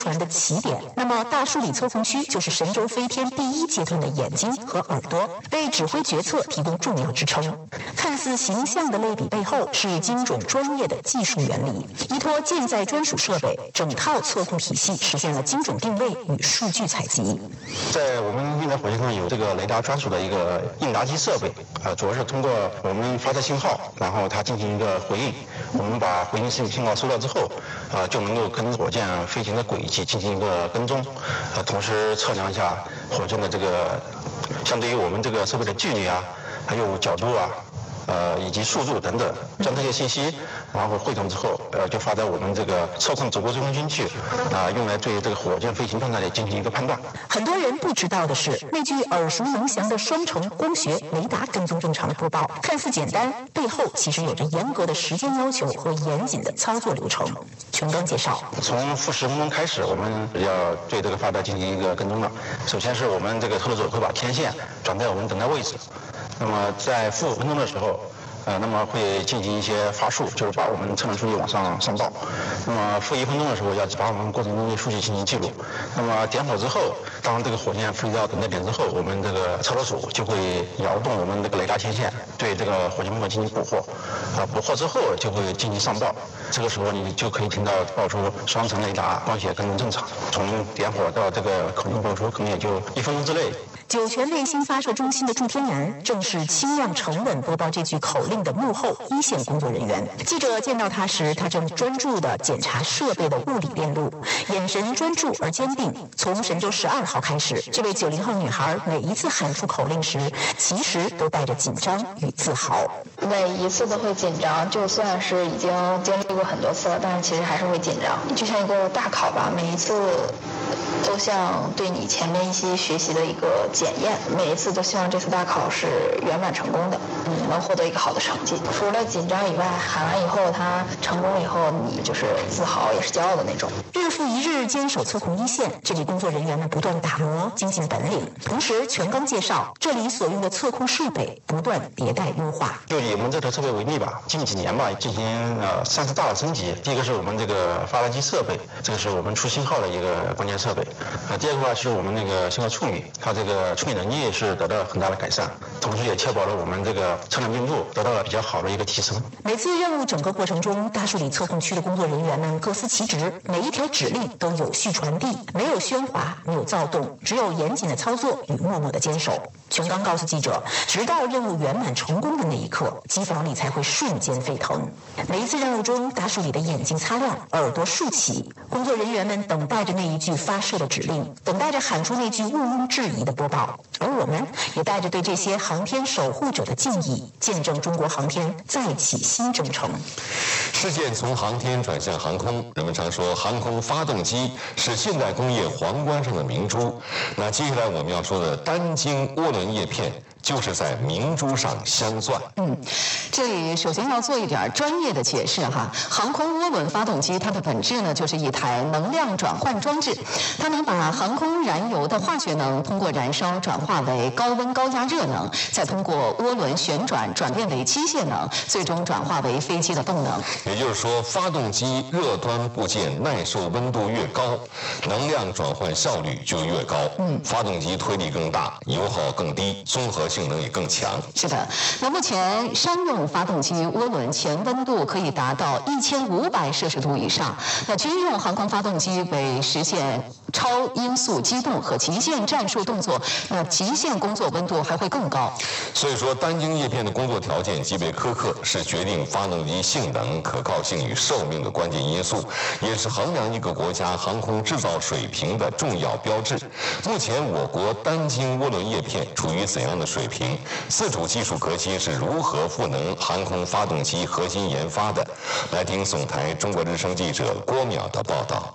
船的起点。那么大树里测控区就是神舟飞天第一阶段的眼睛和耳朵，为指挥决策提供重要支撑。看似形象的类比背后是精准专业的技术原理，依托舰载专属设备，整套测控体系实现了精准定位与数据采集。 在我们运载火箭上有这个雷达专属的一个应答机设备，主要是通过我们发射信号，然后它进行一个回应。我们把回应信号收到之后，就能够跟火箭飞行的轨迹进行一个跟踪，同时测量一下火箭的这个相对于我们这个设备的距离啊，还有角度啊。以及速度等等，将这些信息，然后汇总之后，就发在我们这个测控指挥中心去，用来对这个火箭飞行状态进行一个判断。 很多人不知道的是，那句耳熟能详的双程光学雷达跟踪正常的播报，看似简单，背后其实有着严格的时间要求和严谨的操作流程。全刚介绍， 从负10分钟开始，我们要对这个发射进行一个跟踪了。首先是我们这个特鲁佐会把天线转在我们等待位置。那么在负5分钟的时候，那么会进行一些发数，就是把我们测量数据往上报。那么负1分钟的时候，要把我们过程中的数据进行记录。那么点火之后，当这个火箭飞到等待点之后，我们这个测罗组就会摇动我们这个雷达天线，对这个火箭部门进行捕获。捕获之后就会进行上报。这个时候你就可以听到报出双程雷达光学跟踪正常。从点火到这个口令播出，可能也就1分钟之内。 酒泉卫星发射中心的祝天然正是轻量沉稳播报这句口令的幕后一线工作人员。记者见到他时，他正专注地检查设备的物理链路，眼神专注而坚定。从神舟12号开始，这位90后女孩每一次喊出口令时，其实都带着紧张与自豪。 每一次都会紧张，就算是已经经历过很多次了，但是其实还是会紧张，就像一个大考吧，每一次都像对你前面一些学习的一个检验，每一次都希望这次大考是圆满成功的，能获得一个好的成绩。除了紧张以外，喊完以后他成功以后，你就是自豪也是骄傲的那种。 日复一日坚守测控一线，这里工作人员们不断打磨精进本领。同时，全刚介绍这里所用的测控设备不断迭代优化。 就以我们这台设备为例吧，近几年吧进行3次大的升级。第一个是我们这个发射机设备，这个是我们出信号的一个关键设备。第二个话是我们那个信号处理，它这个处理能力是得到了很大的改善，同时也确保了我们这个测量精度得到了比较好的一个提升。 每次任务整个过程中，大树里测控区的工作人员们各司其职，每一条指令都有序传递，没有喧哗，没有躁动，只有严谨的操作与默默的坚守。全刚告诉记者，直到任务圆满成功的那一刻，机房里才会瞬间沸腾。每一次任务中，大树里的眼睛擦亮，耳朵竖起，工作人员们等待着那一句发射的指令，等待着喊出那句毋庸置疑的播报。而我们也带着对这些航天守护者的敬意，见证中国航天再起新征程。 世界从航天转向航空，人们常说航空发动机是现代工业皇冠上的明珠。那接下来我们要说的单晶涡轮叶片，就是在明珠上镶钻。 这里首先要做一点专业的解释哈。航空涡轮发动机它的本质呢，就是一台能量转换装置，它能把航空燃油的化学能通过燃烧转化为高温高压热能，再通过涡轮旋转转变为机械能，最终转化为飞机的动能。 也就是说，发动机热端部件耐受温度越高，能量转换效率就越高。发动机推力更大，油耗更低，综合性能也更强。 是的，那目前商用发动机涡轮前温度可以达到1500摄氏度以上，那军用航空发动机为实现超音速机动和极限战术动作，那极限工作温度还会更高。 所以说，单晶叶片的工作条件极为苛刻，是决定发动机性能、可靠性与寿命的关键因素，也是衡量一个国家航空制造水平的重要标志。目前，我国单晶涡轮叶片处于怎样的水平？自主技术核心是如何赋能航空发动机核心研发的？来听总台中国之声记者郭淼的报道。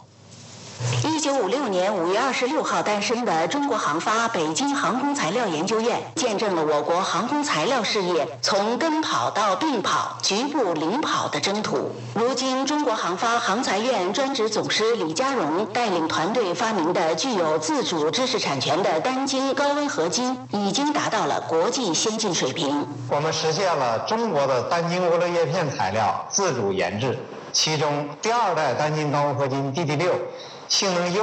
1956年5月26号诞生的中国航发北京航空材料研究院，见证了我国航空材料事业从跟跑到并跑、局部领跑的征途。如今，中国航发航材院专职总师李家荣带领团队发明的具有自主知识产权的单晶高温合金，已经达到了国际先进水平。 我们实现了中国的单晶涡轮叶片材料自主研制，其中第2代单晶高温合金 DD6性能优